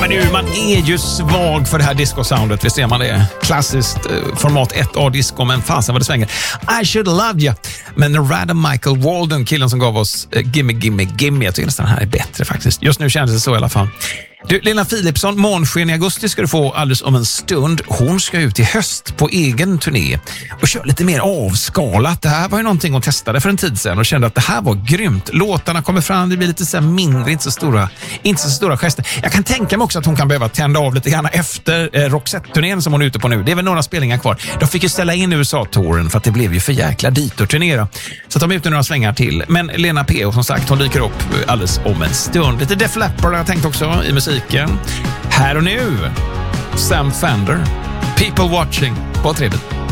men nu, man är ju svag för det här disco-soundet, visst är man det? Klassiskt format 1A-disco, men fasen vad det svänger. I should love you. Men Rada Michael Walden, killen som gav oss Gimme, Gimme, Gimme, jag tycker nästan den här är bättre faktiskt. Just nu känns det så i alla fall. Du, Lena Philipsson, Månsken i augusti ska du få alldeles om en stund. Hon ska ut i höst på egen turné och köra lite mer avskalat. Det här var ju någonting hon testade för en tid sedan och kände att det här var grymt. Låtarna kommer fram, det blir lite så här mindre, inte så stora gester. Jag kan tänka mig också att hon kan behöva tända av lite grann efter Roxette-turnén som hon är ute på nu. Det är väl några spelningar kvar. De fick ju ställa in USA-touren för att det blev ju för jäkla dit att turnera. Så de är ute några svängar till. Men Lena P.O. som sagt, hon dyker upp alldeles om en stund. Lite Def Leppard har jag tänkt också i musiken. Här och nu, Sam Fender, People Watching. Vad trevligt.